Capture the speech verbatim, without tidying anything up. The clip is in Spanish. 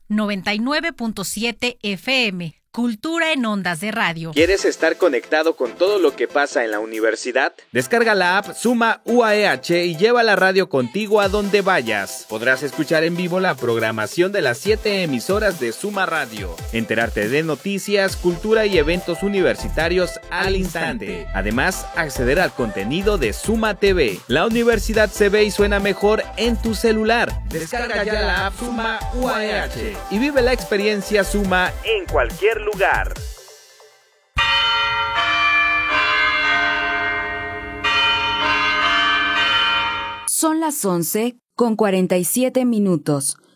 noventa y nueve punto siete F M. Cultura en ondas de radio. ¿Quieres estar conectado con todo lo que pasa en la universidad? Descarga la app Suma U A E H y lleva la radio contigo a donde vayas. Podrás escuchar en vivo la programación de las siete emisoras de Suma Radio, enterarte de noticias, cultura y eventos universitarios al instante. Además, acceder al contenido de Suma T V. La universidad se ve y suena mejor en tu celular. Descarga ya la app Suma U A E H y vive la experiencia Suma en cualquier lugar. Son las once con cuarenta y siete minutos.